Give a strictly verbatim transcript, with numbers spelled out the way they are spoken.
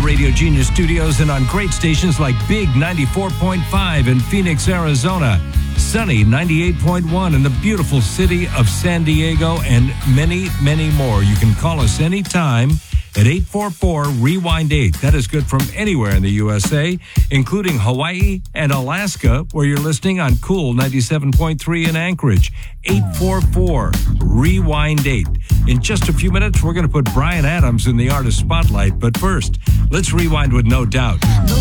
Radio Genius studios and on great stations like Big ninety-four point five in Phoenix, Arizona, Sunny ninety-eight point one in the beautiful city of San Diego, and many, many more. You can call us anytime at eight four four, rewind eight. That is good from anywhere in the U S A, including Hawaii and Alaska, where you're listening on Cool ninety-seven point three in Anchorage. eight four four, rewind eight. In just a few minutes, we're going to put Bryan Adams in the artist spotlight. But first, let's rewind with No Doubt. No